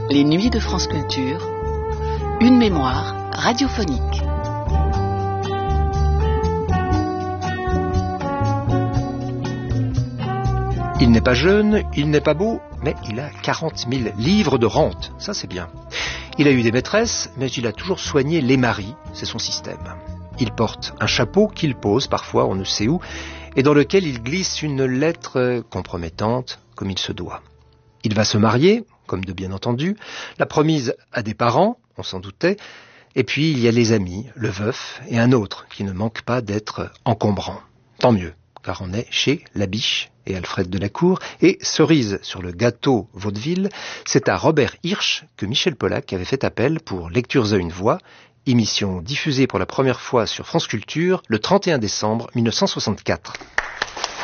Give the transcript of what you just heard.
Les nuits de France Culture, une mémoire radiophonique. Il n'est pas jeune, il n'est pas beau, mais il a 40 000 livres de rente, ça c'est bien. Il a eu des maîtresses, mais il a toujours soigné les maris, c'est son système. Il porte un chapeau qu'il pose parfois on ne sait où, et dans lequel il glisse une lettre compromettante comme il se doit. Il va se marier, comme de bien entendu, la promise à des parents, on s'en doutait, et puis il y a les amis, le veuf et un autre qui ne manque pas d'être encombrant. Tant mieux, car on est chez Labiche et Alfred Delacour, et cerise sur le gâteau vaudeville, c'est à Robert Hirsch que Michel Polac avait fait appel pour Lectures à une voix, émission diffusée pour la première fois sur France Culture le 31 décembre 1964.